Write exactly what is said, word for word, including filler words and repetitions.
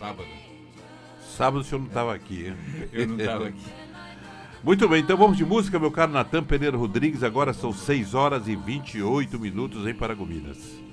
sábado. Sábado o senhor não estava aqui, hein? Eu não estava aqui. Muito bem, então vamos de música, meu caro Natan Pereira Rodrigues. Agora são seis horas e vinte e oito minutos em Paragominas.